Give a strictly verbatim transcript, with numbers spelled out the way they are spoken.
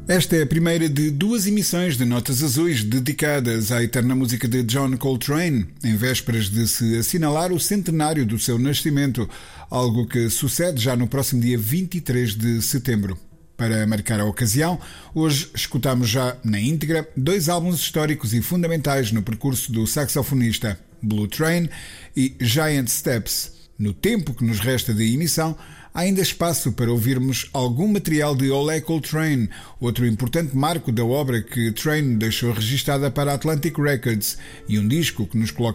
Esta é a primeira de duas emissões de Notas Azuis dedicadas à eterna música de John Coltrane, em vésperas de se assinalar o centenário do seu nascimento, algo que sucede já no próximo dia vinte e três de setembro. Para marcar a ocasião, hoje escutamos já na íntegra dois álbuns históricos e fundamentais no percurso do saxofonista, Blue Train e Giant Steps. No tempo que nos resta de emissão, há ainda espaço para ouvirmos algum material de Ole Coltrane, outro importante marco da obra que Train deixou registada para a Atlantic Records, e um disco que nos coloca